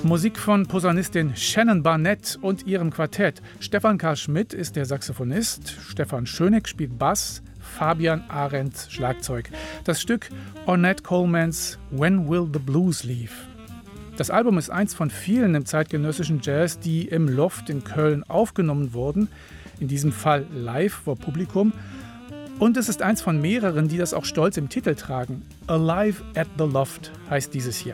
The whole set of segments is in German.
Musik von Posaunistin Shannon Barnett und ihrem Quartett. Stefan Karl Schmidt ist der Saxophonist, Stefan Schöneck spielt Bass, Fabian Arendt Schlagzeug. Das Stück Ornette Colemans When Will the Blues Leave? Das Album ist eins von vielen im zeitgenössischen Jazz, die im Loft in Köln aufgenommen wurden, in diesem Fall live vor Publikum. Und es ist eins von mehreren, die das auch stolz im Titel tragen. Alive at the Loft heißt dieses hier.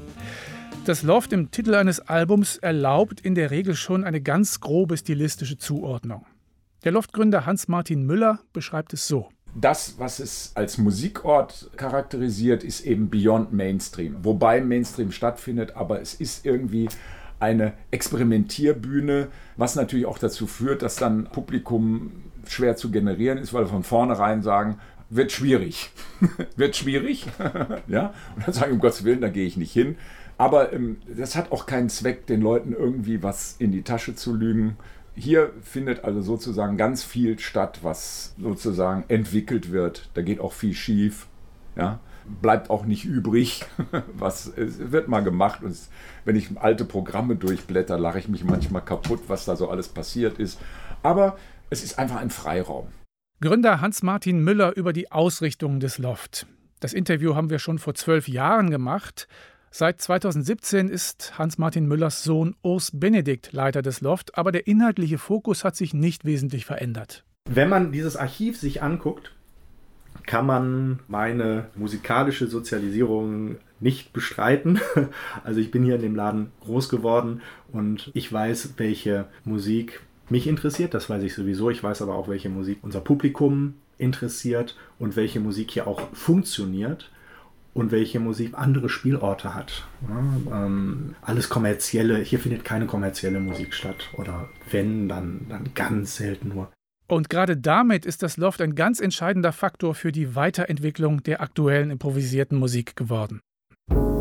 Das Loft im Titel eines Albums erlaubt in der Regel schon eine ganz grobe stilistische Zuordnung. Der Loftgründer Hans-Martin Müller beschreibt es so. Das, was es als Musikort charakterisiert, ist eben Beyond Mainstream. Wobei Mainstream stattfindet, aber es ist irgendwie eine Experimentierbühne, was natürlich auch dazu führt, dass dann Publikum schwer zu generieren ist, weil wir von vornherein sagen, wird schwierig. Wird schwierig. Ja? Und dann sagen, um Gottes Willen, da gehe ich nicht hin. Aber das hat auch keinen Zweck, den Leuten irgendwie was in die Tasche zu lügen. Hier findet also sozusagen ganz viel statt, was sozusagen entwickelt wird. Da geht auch viel schief, ja? Bleibt auch nicht übrig. Es wird mal gemacht. Und wenn ich alte Programme durchblätter, lache ich mich manchmal kaputt, was da so alles passiert ist. Aber es ist einfach ein Freiraum. Gründer Hans-Martin Müller über die Ausrichtung des Loft. Das Interview haben wir schon vor 12 Jahren gemacht. Seit 2017 ist Hans-Martin Müllers Sohn Urs Benedikt Leiter des Loft, aber der inhaltliche Fokus hat sich nicht wesentlich verändert. Wenn man dieses Archiv sich anguckt, kann man meine musikalische Sozialisierung nicht bestreiten. Also ich bin hier in dem Laden groß geworden und ich weiß, welche Musik mich interessiert, das weiß ich sowieso. Ich weiß aber auch, welche Musik unser Publikum interessiert und welche Musik hier auch funktioniert. Und welche Musik andere Spielorte hat. Ja, alles Kommerzielle, hier findet keine kommerzielle Musik statt. Oder wenn, dann ganz selten nur. Und gerade damit ist das Loft ein ganz entscheidender Faktor für die Weiterentwicklung der aktuellen improvisierten Musik geworden.